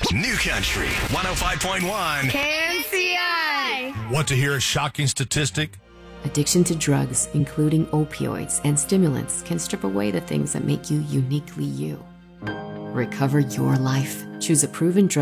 New Country 105.1. KNCI. Want to hear a shocking statistic? Addiction to drugs, including opioids and stimulants, can strip away the things that make you uniquely you. Recover your life. Choose a proven drug